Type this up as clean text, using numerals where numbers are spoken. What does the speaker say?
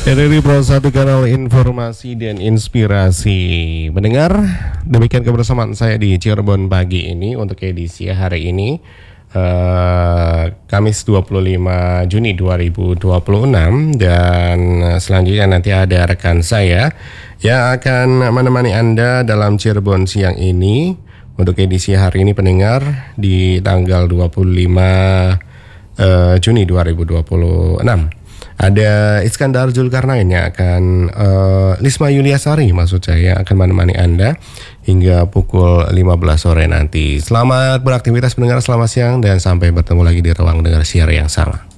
RRI Pro 1 kanal informasi dan inspirasi. Mendengar, demikian kebersamaan saya di Cirebon pagi ini untuk edisi hari ini, Kamis 25 Juni 2026. Dan selanjutnya nanti ada rekan saya yang akan menemani Anda dalam Cirebon siang ini untuk edisi hari ini pendengar di tanggal 25 Juni 2026. Ada Iskandar Zulkarnain yang akan Lisma Yuliasari maksud saya akan menemani Anda hingga pukul 15 sore nanti. Selamat beraktivitas pendengar, selamat siang dan sampai bertemu lagi di ruang dengar siar yang sama.